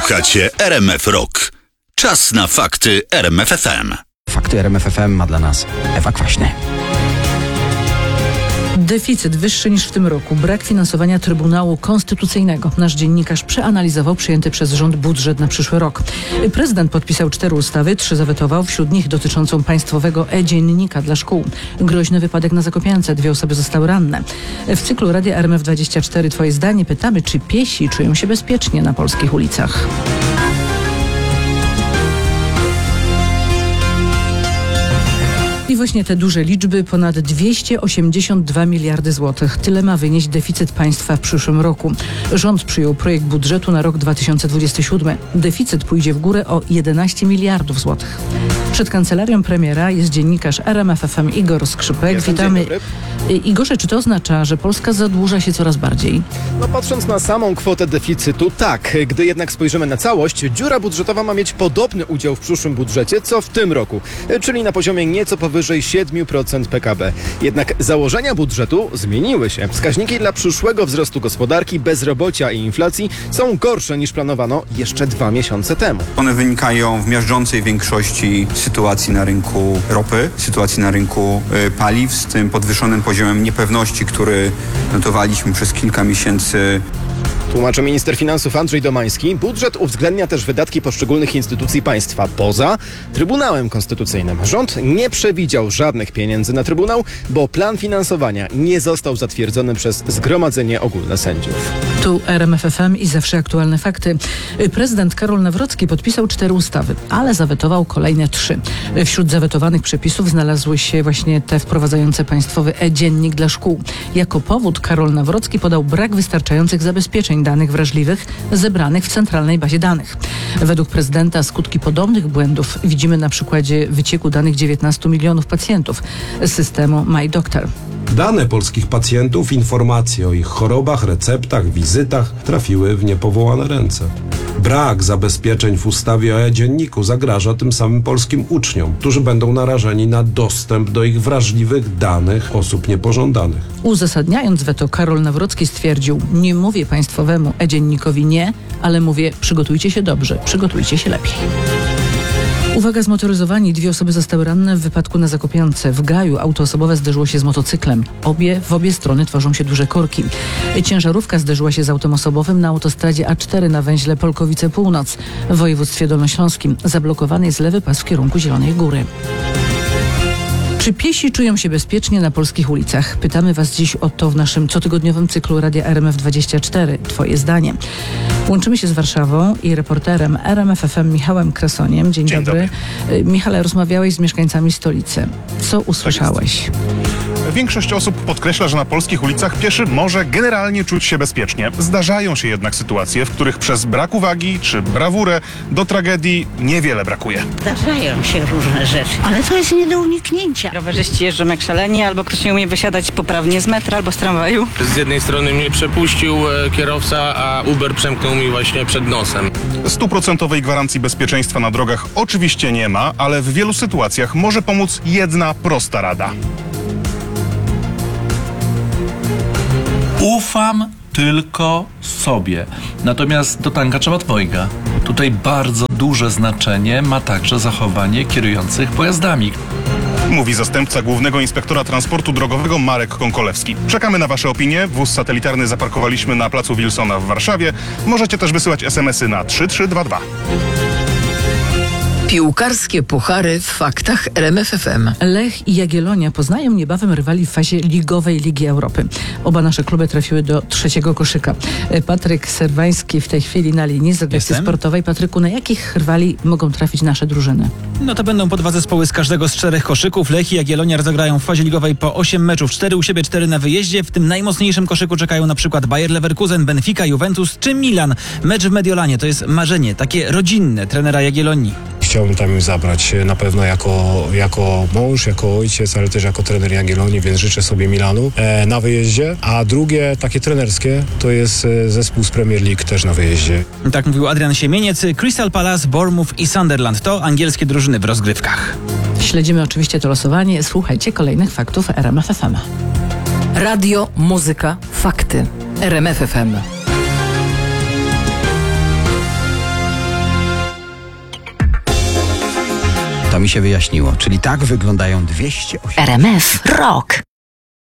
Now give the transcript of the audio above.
Słuchacie RMF Rock. Czas na fakty RMF FM. Fakty RMF FM ma dla nas Ewa Kwaśny. Deficyt wyższy niż w tym roku. Brak finansowania Trybunału Konstytucyjnego. Nasz dziennikarz przeanalizował przyjęty przez rząd budżet na przyszły rok. Prezydent podpisał 4 ustawy, 3 zawetował, wśród nich dotyczącą państwowego e-dziennika dla szkół. Groźny wypadek na Zakopiance, 2 osoby zostały ranne. W cyklu Radia RMF24 Twoje zdanie pytamy, czy piesi czują się bezpiecznie na polskich ulicach. I właśnie te duże liczby, ponad 282 miliardy złotych. Tyle ma wynieść deficyt państwa w przyszłym roku. Rząd przyjął projekt budżetu na rok 2027. Deficyt pójdzie w górę o 11 miliardów złotych. Przed kancelarią premiera jest dziennikarz RMF FM Igor Skrzypek. Witamy. Igorze, czy to oznacza, że Polska zadłuża się coraz bardziej? No patrząc na samą kwotę deficytu, tak. Gdy jednak spojrzymy na całość, dziura budżetowa ma mieć podobny udział w przyszłym budżecie, co w tym roku, czyli na poziomie nieco powyżej 7% PKB. Jednak założenia budżetu zmieniły się. Wskaźniki dla przyszłego wzrostu gospodarki, bezrobocia i inflacji są gorsze niż planowano jeszcze 2 miesiące temu. One wynikają w miażdżącej większości sytuacji na rynku ropy, sytuacji na rynku paliw, z tym podwyższonym poziomem niepewności, który notowaliśmy przez kilka miesięcy. Tłumaczy minister finansów Andrzej Domański. Budżet uwzględnia też wydatki poszczególnych instytucji państwa poza Trybunałem Konstytucyjnym. Rząd nie przewidział żadnych pieniędzy na Trybunał, bo plan finansowania nie został zatwierdzony przez Zgromadzenie Ogólne Sędziów. Tu RMF FM i zawsze aktualne fakty. Prezydent Karol Nawrocki podpisał 4 ustawy, ale zawetował kolejne 3. Wśród zawetowanych przepisów znalazły się właśnie te wprowadzające państwowy e-dziennik dla szkół. Jako powód Karol Nawrocki podał brak wystarczających zabezpieczeń danych wrażliwych zebranych w centralnej bazie danych. Według prezydenta skutki podobnych błędów widzimy na przykładzie wycieku danych 19 milionów pacjentów z systemu MyDoctor. Dane polskich pacjentów, informacje o ich chorobach, receptach, wizytach trafiły w niepowołane ręce. Brak zabezpieczeń w ustawie o e-dzienniku zagraża tym samym polskim uczniom, którzy będą narażeni na dostęp do ich wrażliwych danych osób niepożądanych. Uzasadniając weto, Karol Nawrocki stwierdził: nie mówię państwowemu e-dziennikowi nie, ale mówię, przygotujcie się dobrze, przygotujcie się lepiej. Uwaga, zmotoryzowani, 2 osoby zostały ranne w wypadku na Zakopiance. W Gaju auto osobowe zderzyło się z motocyklem. W obie strony tworzą się duże korki. Ciężarówka zderzyła się z autem osobowym na autostradzie A4 na węźle Polkowice Północ w województwie dolnośląskim. Zablokowany jest lewy pas w kierunku Zielonej Góry. Czy piesi czują się bezpiecznie na polskich ulicach? Pytamy Was dziś o to w naszym cotygodniowym cyklu Radia RMF24. Twoje zdanie. Łączymy się z Warszawą i reporterem RMF FM Michałem Krasoniem. Dzień dobry. Michale, rozmawiałeś z mieszkańcami stolicy. Co usłyszałeś? Większość osób podkreśla, że na polskich ulicach pieszy może generalnie czuć się bezpiecznie. Zdarzają się jednak sytuacje, w których przez brak uwagi czy brawurę do tragedii niewiele brakuje. Zdarzają się różne rzeczy, ale to jest nie do uniknięcia. Rowerzyści jeżdżą jak szaleni, albo ktoś nie umie wysiadać poprawnie z metra albo z tramwaju. Z jednej strony mnie przepuścił kierowca, a Uber przemknął mi właśnie przed nosem. 100% gwarancji bezpieczeństwa na drogach oczywiście nie ma, ale w wielu sytuacjach może pomóc jedna prosta rada. Ufam tylko sobie. Natomiast do tanka trzeba dwojga. Tutaj bardzo duże znaczenie ma także zachowanie kierujących pojazdami. Mówi zastępca głównego inspektora transportu drogowego Marek Konkolewski. Czekamy na Wasze opinie. Wóz satelitarny zaparkowaliśmy na placu Wilsona w Warszawie. Możecie też wysyłać SMS-y na 3322. Piłkarskie puchary w faktach RMF FM. Lech i Jagiellonia poznają niebawem rywali w fazie ligowej Ligi Europy. Oba nasze kluby trafiły do 3. koszyka. Patryk Serwański w tej chwili na linii z redakcji sportowej. Patryku, na jakich rywali mogą trafić nasze drużyny? No to będą po 2 zespoły z każdego z 4 koszyków. Lech i Jagiellonia rozegrają w fazie ligowej po 8 meczów. 4 u siebie, 4 na wyjeździe. W tym najmocniejszym koszyku czekają na przykład Bayer Leverkusen, Benfica, Juventus czy Milan. Mecz w Mediolanie to jest marzenie, takie rodzinne trenera Jagiellonii. Chciałbym tam im zabrać na pewno jako mąż, jako ojciec, ale też jako trener Jagiellonii, więc życzę sobie Milanu na wyjeździe. A drugie, takie trenerskie, to jest zespół z Premier League też na wyjeździe. Tak mówił Adrian Siemieniec. Crystal Palace, Bournemouth i Sunderland to angielskie drużyny w rozgrywkach. Śledzimy oczywiście to losowanie. Słuchajcie kolejnych faktów RMF FM. Radio, muzyka, fakty. RMF FM. To mi się wyjaśniło. Czyli tak wyglądają 208. RMF Rock.